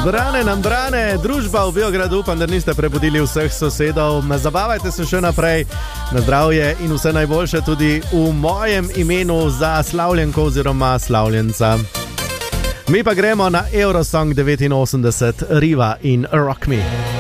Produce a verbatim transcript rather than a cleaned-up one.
Brane nam brane, družba v Beogradu, upam, da niste prebudili vseh sosedov. Zabavajte se še naprej, na zdravje in vse najboljše tudi v mojem imenu za slavljenko oziroma slavljenca. Mi pa gremo na Eurosong devetinosemdeset, Riva in Rock Me.